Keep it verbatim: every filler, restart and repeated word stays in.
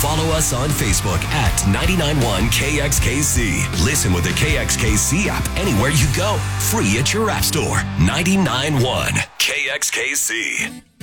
Follow us on Facebook at ninety-nine point one K X K C. Listen with the K X K C app anywhere you go. Free at your app store. ninety-nine point one K X K C.